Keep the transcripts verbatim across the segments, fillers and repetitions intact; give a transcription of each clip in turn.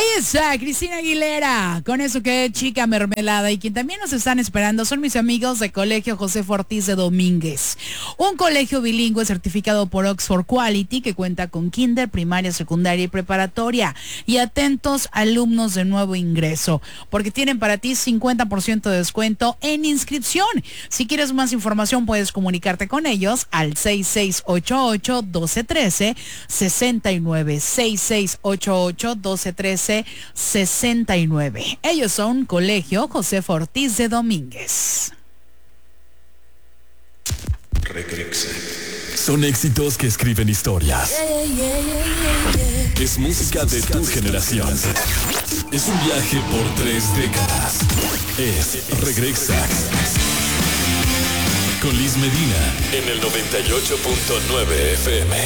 Ahí está Cristina Aguilera, con eso que chica mermelada. Y quien también nos están esperando son mis amigos de Colegio José Ortiz de Domínguez, un colegio bilingüe certificado por Oxford Quality que cuenta con kinder, primaria, secundaria y preparatoria. Y atentos alumnos de nuevo ingreso, porque tienen para ti cincuenta por ciento de descuento en inscripción. Si quieres más información puedes comunicarte con ellos al seis seis ocho ocho, uno dos uno tres, seis nueve, seis seis ocho ocho, uno dos uno tres, seis nueve. Ellos son Colegio José Ortiz de Domínguez. Recrexa. Son éxitos que escriben historias. Yeah, yeah, yeah, yeah. Es música de tu generación. Es un viaje por tres décadas. Es Regrexa. Con Liz Medina en el noventa y ocho punto nueve F M.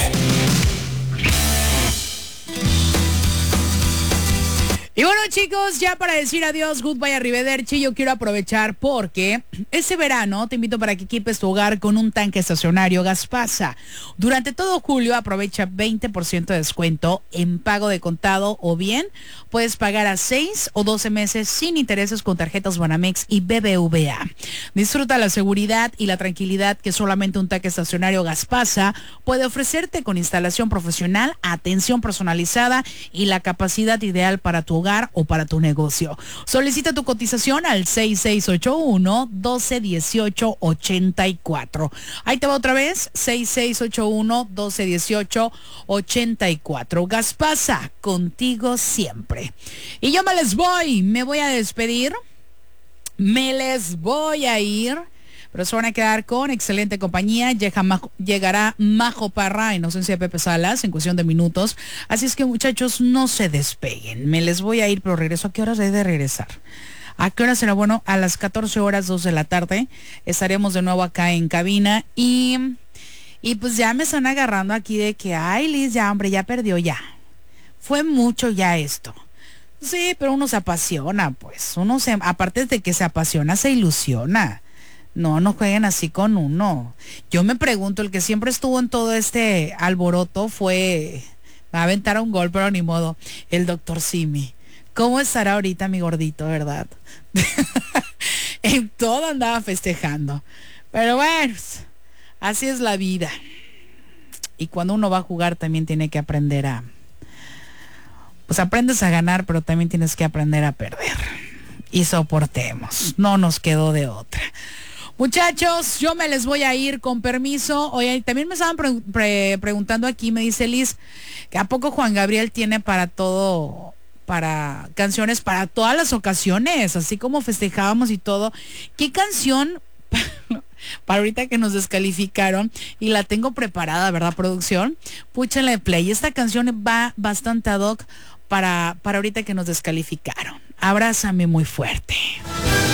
Y bueno, chicos, ya para decir adiós, goodbye, arrivederci, yo quiero aprovechar porque este verano te invito para que equipes tu hogar con un tanque estacionario Gaspasa. Durante todo julio aprovecha veinte por ciento de descuento en pago de contado, o bien puedes pagar a seis o doce meses sin intereses con tarjetas Banamex y B B V A. Disfruta la seguridad y la tranquilidad que solamente un tanque estacionario Gaspasa puede ofrecerte, con instalación profesional, atención personalizada y la capacidad ideal para tu hogar o para tu negocio. Solicita tu cotización al seis seis ocho uno, uno dos uno ocho, ocho cuatro. Ahí te va otra vez, seis seis ocho uno, uno dos uno ocho, ocho cuatro. Gaspasa, contigo siempre. Y yo me les voy, me voy a despedir, me les voy a ir, pero se van a quedar con excelente compañía. Llega Majo, llegará Majo Parra en ausencia de Pepe Salas en cuestión de minutos. Así es que, muchachos, no se despeguen. Me les voy a ir, pero regreso. ¿A qué horas he de regresar? ¿A qué hora será? Bueno, a las catorce horas, dos de la tarde. Estaremos de nuevo acá en cabina. Y, y pues ya me están agarrando aquí de que, ay, Liz, ya, hombre, ya perdió ya. Fue mucho ya esto. Sí, pero uno se apasiona, pues. Uno se, aparte de que se apasiona, se ilusiona. No, no jueguen así con uno. Yo me pregunto, el que siempre estuvo en todo este alboroto fue, va a aventar a un gol, pero ni modo, el doctor Simi. ¿Cómo estará ahorita mi gordito, verdad? En todo andaba festejando. Pero bueno, así es la vida. Y cuando uno va a jugar también tiene que aprender a... Pues aprendes a ganar, pero también tienes que aprender a perder. Y soportemos. No nos quedó de otra. Muchachos, yo me les voy a ir, con permiso. Oye, también me estaban pre- pre- preguntando aquí, me dice Liz, que a poco Juan Gabriel tiene para todo, para canciones para todas las ocasiones, así como festejábamos y todo. ¿Qué canción para ahorita que nos descalificaron? Y la tengo preparada, ¿verdad, producción? Púchenle play. Esta canción va bastante ad hoc para, para ahorita que nos descalificaron. Abrázame muy fuerte.